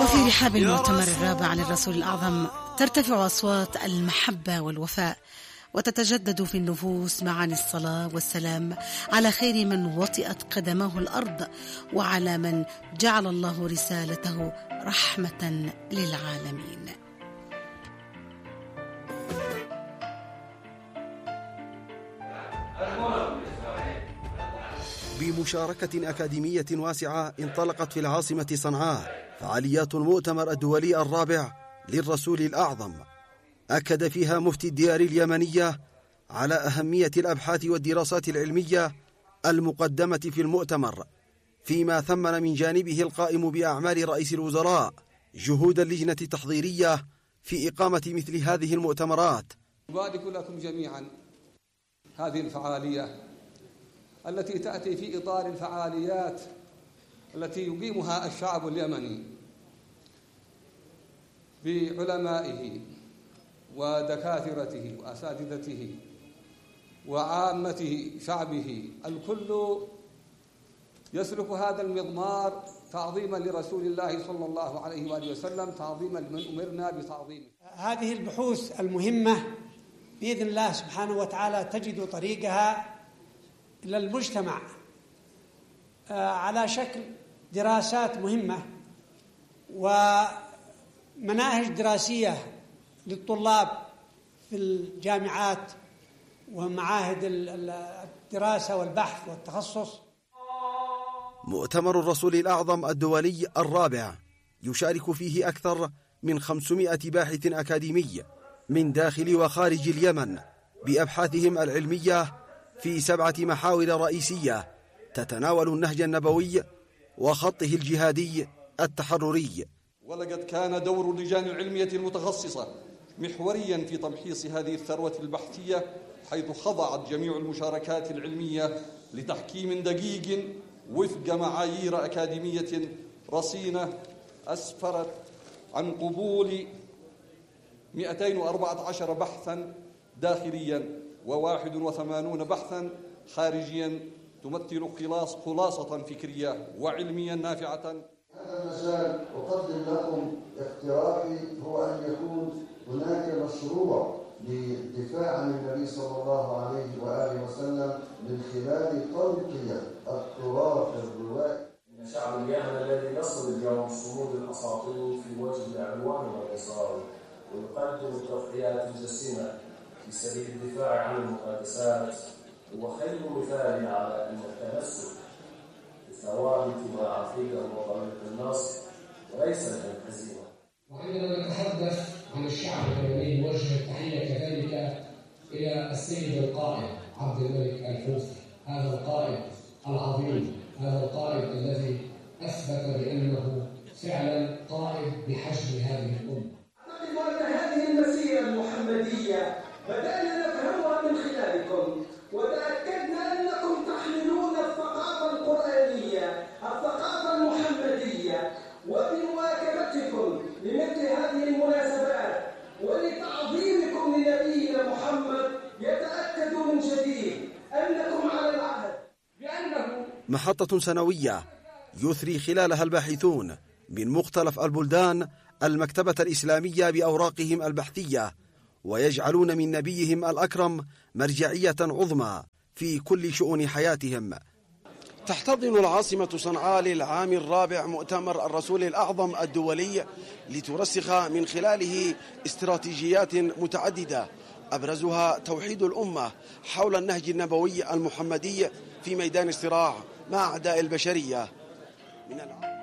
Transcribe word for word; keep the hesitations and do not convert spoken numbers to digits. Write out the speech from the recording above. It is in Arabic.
وفي رحاب المؤتمر الرابع للرسول الأعظم ترتفع أصوات المحبة والوفاء، وتتجدد في النفوس معاني الصلاة والسلام على خير من وطئت قدمه الأرض، وعلى من جعل الله رسالته رحمة للعالمين. بمشاركة أكاديمية واسعة انطلقت في العاصمة صنعاء فعاليات المؤتمر الدولي الرابع للرسول الأعظم، أكد فيها مفتي الديار اليمنية على أهمية الأبحاث والدراسات العلمية المقدمة في المؤتمر، فيما ثمن من جانبه القائم بأعمال رئيس الوزراء جهود اللجنة التحضيرية في إقامة مثل هذه المؤتمرات. أبارك لكم جميعا هذه الفعالية التي تأتي في إطار الفعاليات التي يقيمها الشعب اليمني بعلمائه ودكاترته وأساتذته وعامته شعبه، الكل يسلك هذا المضمار تعظيما لرسول الله صلى الله عليه وآله وسلم، تعظيما لمن أمرنا بتعظيمه. هذه البحوث المهمة بإذن الله سبحانه وتعالى تجد طريقها إلى المجتمع على شكل دراسات مهمة ومناهج دراسية للطلاب في الجامعات ومعاهد الدراسة والبحث والتخصص. مؤتمر الرسول الأعظم الدولي الرابع يشارك فيه أكثر من خمسمائة باحث أكاديمي من داخل وخارج اليمن بأبحاثهم العلمية في سبعة محاور رئيسية تتناول النهج النبوي وخطه الجهادي التحرري. ولقد كان دور اللجان العلمية المتخصصة محوريا في تمحيص هذه الثروة البحثية، حيث خضعت جميع المشاركات العلمية لتحكيم دقيق وفق معايير أكاديمية رصينة أسفرت عن قبول مئتين وأربعة عشر بحثا داخليا وواحد وثمانون بحثا خارجيا تمثل خلاص خلاصة فكرية وعلميا نافعة. هذا المجال أقدم لكم اقتراحي هو أن يكون هناك مشروع للدفاع عن النبي صلى الله عليه وآله وسلم من خلال تنقية التراث الروائي. شعب اليمن الذي يصل اليوم صمود الأساطيل في وجه العدوان والإصرار، ويقدم التضحيات الجسيمة في سبيل الدفاع عن المقدسات، وخير مثال على أن التمسك بالثوابت وعقيدة وطريق النصر وليس الهزيمة. وعندما نتحدث عن الشعب اليمني نوجه التحية كذلك إلى السيد القائد عبد الملك الحوثي، هذا القائد العظيم، هذا القائد الذي أثبت بأنه فعلا قائد بحجم هذه الأمة. أعتقد أن هذه المسيرة المحمدية بدأنا نفهمها من خلالكم، وتأكدنا أنكم تحملون الثقافة القرآنية، الثقافة المحمدية، وبمواكبتكم لمثل هذه المناسبات ولتعظيمكم لنبينا محمد يتأكد من جديد أنكم على العهد، بأنه محطة سنوية يثري خلالها الباحثون من مختلف البلدان المكتبة الإسلامية بأوراقهم البحثية، ويجعلون من نبيهم الأكرم مرجعية عظمى في كل شؤون حياتهم. تحتضن العاصمة صنعاء للعام الرابع مؤتمر الرسول الأعظم الدولي لترسخ من خلاله استراتيجيات متعددة، أبرزها توحيد الأمة حول النهج النبوي المحمدي في ميدان الصراع مع أعداء البشرية. من